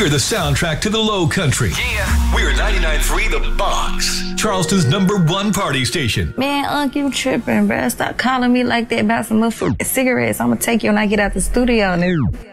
We're the soundtrack to the Low Country. Yeah. We're 99.3 The Box, Charleston's #1 party station. Man, Unc, you tripping, bruh. Stop calling me like that about some motherfucking cigarettes. I'm gonna take you when I get out the studio, nigga.